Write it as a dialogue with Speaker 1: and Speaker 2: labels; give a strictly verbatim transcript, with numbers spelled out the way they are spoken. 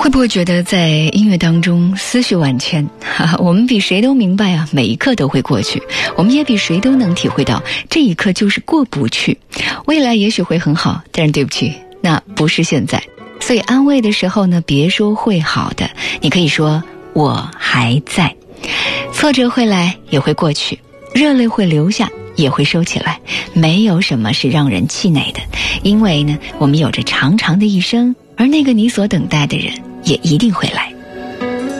Speaker 1: 会不会觉得在音乐当中思绪万千？哈哈，我们比谁都明白啊，每一刻都会过去，我们也比谁都能体会到这一刻就是过不去，未来也许会很好，但是对不起，那不是现在。所以安慰的时候呢，别说会好的，你可以说我还在。挫折会来也会过去，热泪会流下也会收起来，没有什么是让人气馁的，因为呢，我们有着长长的一生，而那个你所等待的人也一定会来。